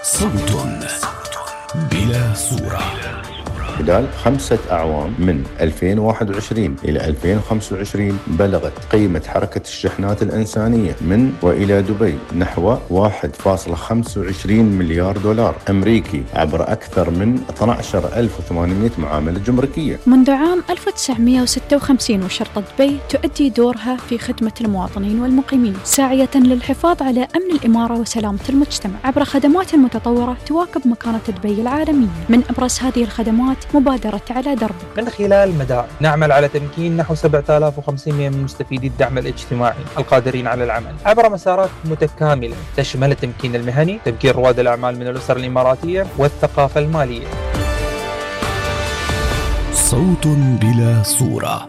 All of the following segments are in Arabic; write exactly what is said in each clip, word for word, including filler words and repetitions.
صوت بلا صورة. خلال خمسة أعوام من ألفين وواحد وعشرين إلى ألفين وخمسة وعشرين بلغت قيمة حركة الشحنات الإنسانية من وإلى دبي نحو واحد فاصلة خمسة وعشرين مليار دولار أمريكي عبر أكثر من اثني عشر ألف وثمانمئة معاملة جمركية. منذ عام ألف وتسعمئة وستة وخمسين وشرطة دبي تؤدي دورها في خدمة المواطنين والمقيمين، ساعية للحفاظ على أمن الإمارة وسلامة المجتمع عبر خدمات متطورة تواكب مكانة دبي العالمية. من أبرز هذه الخدمات مبادرة على درب. من خلال مدار نعمل على تمكين نحو سبعة آلاف وخمسمئة من مستفيدي الدعم الاجتماعي القادرين على العمل عبر مسارات متكاملة تشمل التمكين المهني، تمكين رواد الأعمال من الأسر الإماراتية، والثقافة المالية. صوت بلا صورة.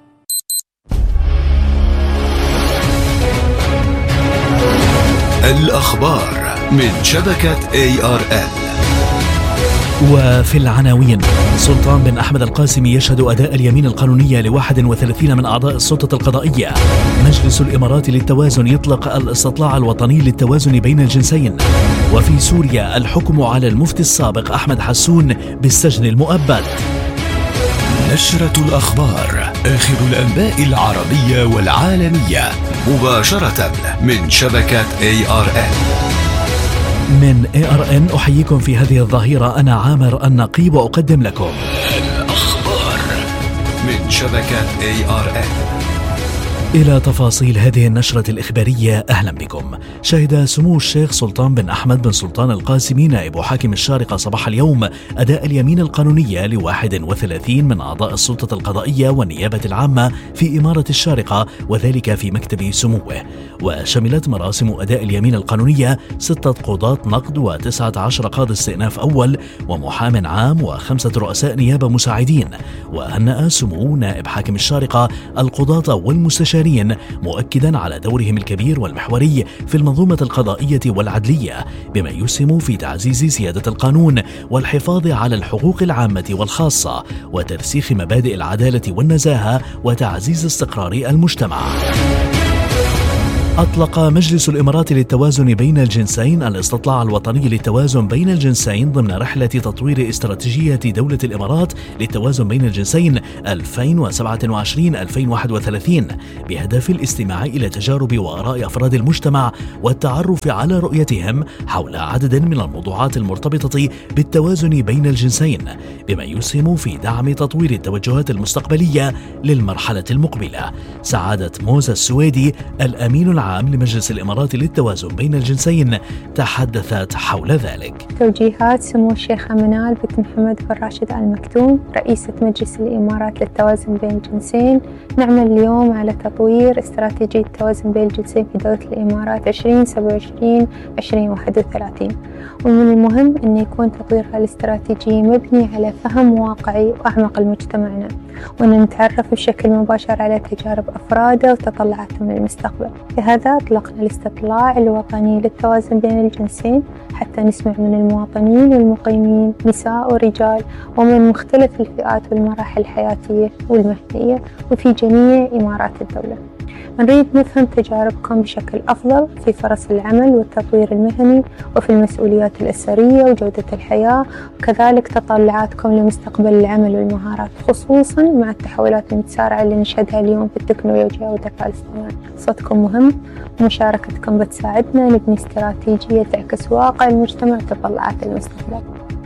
الأخبار من شبكة إيه آر إل. وفي العناوين: سلطان بن أحمد القاسمي يشهد أداء اليمين القانونية لواحد وثلاثين من أعضاء السلطة القضائية. مجلس الإمارات للتوازن يطلق الاستطلاع الوطني للتوازن بين الجنسين. وفي سوريا الحكم على المفتي السابق أحمد حسون بالسجن المؤبد. نشرة الأخبار، آخر الأنباء العربية والعالمية مباشرة من شبكة إيه آر إن. من إيه آر إن أحييكم في هذه الظهيرة، أنا عامر النقيب وأقدم لكم الأخبار من شبكة إيه آر إن. إلى تفاصيل هذه النشرة الإخبارية، أهلا بكم. شهد سمو الشيخ سلطان بن أحمد بن سلطان القاسمي نائب حاكم الشارقة صباح اليوم أداء اليمين القانونية لواحد وثلاثين من أعضاء السلطة القضائية والنيابة العامة في إمارة الشارقة، وذلك في مكتب سموه. وشملت مراسم أداء اليمين القانونية ستة قضاة نقد وتسعة عشر قاضي استئناف أول ومحام عام وخمسة رؤساء نيابة مساعدين. وهنأ سمو نائب حاكم الشارقة القضاة والمستشارين مؤكدا على دورهم الكبير والمحوري في المنظومة القضائية والعدلية، بما يسهم في تعزيز سيادة القانون والحفاظ على الحقوق العامة والخاصة وترسيخ مبادئ العدالة والنزاهة وتعزيز استقرار المجتمع. أطلق مجلس الإمارات للتوازن بين الجنسين الاستطلاع الوطني للتوازن بين الجنسين ضمن رحلة تطوير استراتيجية دولة الإمارات للتوازن بين الجنسين ألفين وسبعة وعشرين ألفين وواحد وثلاثين، بهدف الاستماع إلى تجارب وآراء أفراد المجتمع والتعرف على رؤيتهم حول عدد من الموضوعات المرتبطة بالتوازن بين الجنسين، بما يسهم في دعم تطوير التوجهات المستقبلية للمرحلة المقبلة. سعادة موسى السويدي الأمين العام لمجلس الإمارات للتوازن بين الجنسين تحدثت حول ذلك. توجيهات سمو الشيخة منال بنت محمد بن راشد آل مكتوم رئيسة مجلس الإمارات للتوازن بين الجنسين، نعمل اليوم على تطوير استراتيجية التوازن بين الجنسين في دولة الإمارات عشرين سبعة وعشرين عشرين واحد وثلاثين، ومن المهم أن يكون تطوير هالاستراتيجية مبني على فهم واقعي وأعمق لمجتمعنا، وأن نتعرف بشكل مباشر على تجارب أفراده وتطلعاتهم للمستقبل. لهذا أطلقنا الاستطلاع الوطني للتوازن بين الجنسين حتى نسمع من المواطنين والمقيمين نساء ورجال ومن مختلف الفئات والمراحل الحياتية والمهنية وفي جميع إمارات الدولة. نريد نفهم تجاربكم بشكل أفضل في فرص العمل والتطوير المهني وفي المسؤوليات الأسرية وجودة الحياة، وكذلك تطلعاتكم لمستقبل العمل والمهارات، خصوصا مع التحولات المتسارعة اللي نشهدها اليوم في التكنولوجيا والذكاء الاصطناعي. صوتكم مهم ومشاركتكم بتساعدنا نبني استراتيجية تعكس واقع المجتمع وتطلعات المستقبل.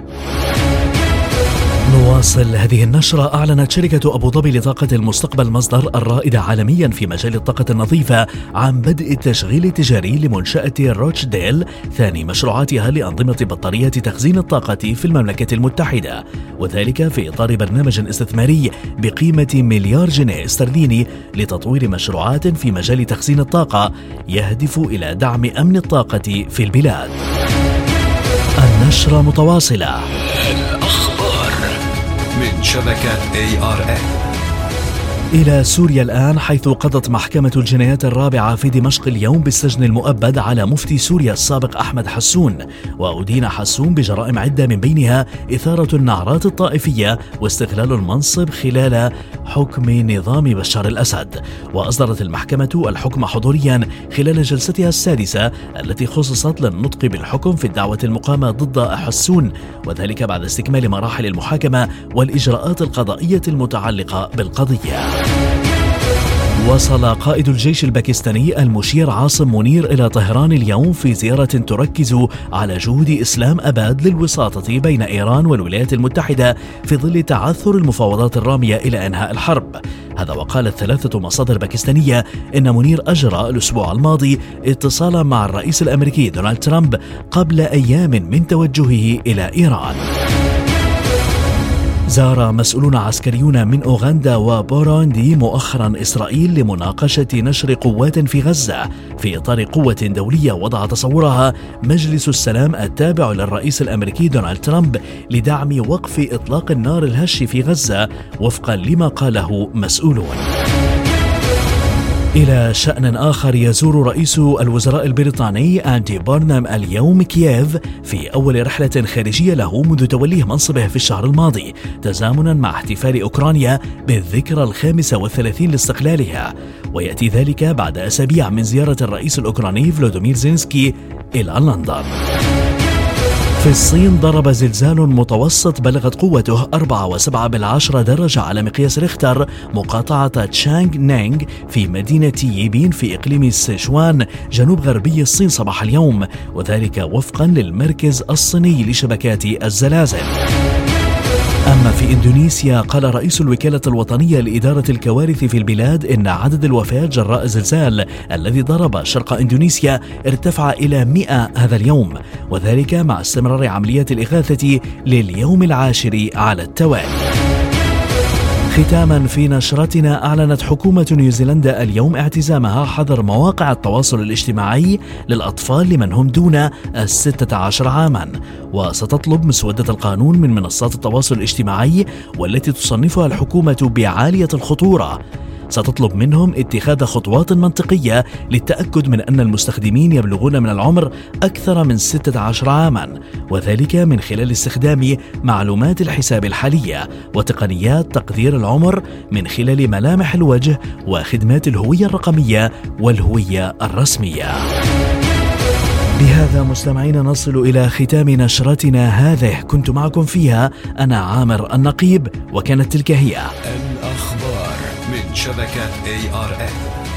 نواصل هذه النشرة. أعلنت شركة أبو ظبي لطاقة المستقبل مصدر الرائدة عالميا في مجال الطاقة النظيفة عن بدء التشغيل التجاري لمنشأة روتشديل ثاني مشروعاتها لأنظمة بطارية تخزين الطاقة في المملكة المتحدة، وذلك في إطار برنامج استثماري بقيمة مليار جنيه استرليني لتطوير مشروعات في مجال تخزين الطاقة يهدف إلى دعم أمن الطاقة في البلاد. النشرة متواصلة. الأخبار من شبكة إيه آر إن. إلى سوريا الآن، حيث قضت محكمة الجنايات الرابعة في دمشق اليوم بالسجن المؤبد على مفتي سوريا السابق أحمد حسون، وأدين حسون بجرائم عدة من بينها إثارة النعرات الطائفية واستغلال المنصب خلال حكم نظام بشار الأسد. وأصدرت المحكمة الحكم حضوريا خلال جلستها السادسة التي خصصت للنطق بالحكم في الدعوة المقامة ضد حسون، وذلك بعد استكمال مراحل المحاكمة والإجراءات القضائية المتعلقة بالقضية. وصل قائد الجيش الباكستاني المشير عاصم منير إلى طهران اليوم في زيارة تركز على جهود إسلام أباد للوساطة بين إيران والولايات المتحدة في ظل تعثر المفاوضات الرامية إلى إنهاء الحرب. هذا وقالت ثلاثة مصادر باكستانية إن منير أجرى الأسبوع الماضي اتصالا مع الرئيس الأمريكي دونالد ترامب قبل أيام من توجهه إلى إيران. زار مسؤولون عسكريون من أوغندا وبوروندي مؤخرا إسرائيل لمناقشة نشر قوات في غزة في إطار قوة دولية وضع تصورها مجلس السلام التابع للرئيس الأمريكي دونالد ترامب لدعم وقف إطلاق النار الهش في غزة وفقا لما قاله مسؤولون. إلى شأن آخر، يزور رئيس الوزراء البريطاني أندي بورنهام اليوم كييف في أول رحلة خارجية له منذ توليه منصبه في الشهر الماضي، تزامنا مع احتفال أوكرانيا بالذكرى الخامسة والثلاثين لاستقلالها، ويأتي ذلك بعد أسابيع من زيارة الرئيس الأوكراني فلوديمير زيلينسكي إلى لندن. في الصين، ضرب زلزال متوسط بلغت قوته أربعة وسبعة بالعشرة درجة على مقياس ريختر مقاطعة تشانغ نانغ في مدينة ييبين في إقليم سيشوان جنوب غربي الصين صباح اليوم، وذلك وفقا للمركز الصيني لشبكات الزلازل. أما في إندونيسيا، قال رئيس الوكالة الوطنية لإدارة الكوارث في البلاد إن عدد الوفيات جراء الزلزال الذي ضرب شرق إندونيسيا ارتفع إلى مئة هذا اليوم، وذلك مع استمرار عمليات الإغاثة لليوم العاشر على التوالي. ختاما في نشرتنا، أعلنت حكومة نيوزيلندا اليوم اعتزامها حظر مواقع التواصل الاجتماعي للأطفال لمن هم دون الستة عشر عاما، وستطلب مسودة القانون من منصات التواصل الاجتماعي والتي تصنفها الحكومة بعالية الخطورة. ستطلب منهم اتخاذ خطوات منطقية للتأكد من أن المستخدمين يبلغون من العمر أكثر من ستة عشر عاما، وذلك من خلال استخدام معلومات الحساب الحالية وتقنيات تقدير العمر من خلال ملامح الوجه وخدمات الهوية الرقمية والهوية الرسمية. بهذا مستمعين نصل إلى ختام نشرتنا هذه، كنت معكم فيها أنا عامر النقيب، وكانت تلك هي الأخبار من شبكة إيه آر إن.